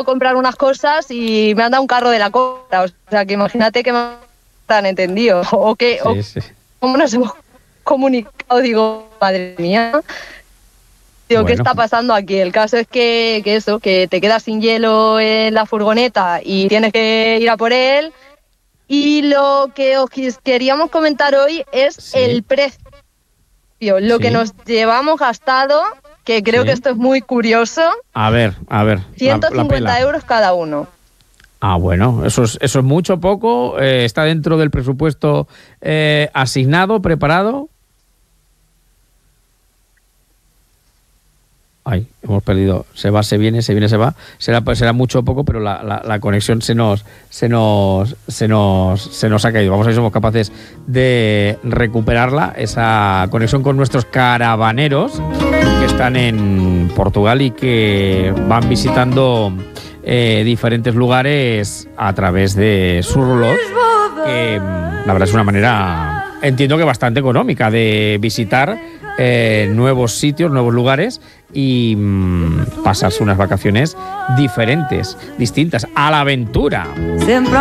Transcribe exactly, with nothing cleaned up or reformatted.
ido a comprar unas cosas y me han dado un carro de la compra. O sea, que imagínate que me han entendido. O que, Sí, o sí. cómo nos hemos comunicado. Digo, madre mía. Digo, Bueno. ¿qué está pasando aquí? El caso es que, que eso, que te quedas sin hielo en la furgoneta y tienes que ir a por él. Y lo que os quis- queríamos comentar hoy es Sí. el precio, lo Sí. que nos llevamos gastado, que creo Sí. que esto es muy curioso, A ver, a ver. ciento la, la cincuenta pela. euros cada uno. Ah, bueno, eso es, eso es mucho, poco. Eh, ¿está dentro del presupuesto eh, asignado, preparado? Ay, hemos perdido. Se va, se viene, se viene, se va. Será, será mucho o poco, pero la, la, la conexión se nos, se nos, se nos, se nos ha caído. Vamos a ver si somos capaces de recuperarla, esa conexión con nuestros caravaneros que están en Portugal y que van visitando eh, diferentes lugares a través de Surlot, que la verdad es una manera, entiendo que bastante económica, de visitar eh, nuevos sitios, nuevos lugares y mmm, pasarse unas vacaciones diferentes, distintas, a la aventura. Siempre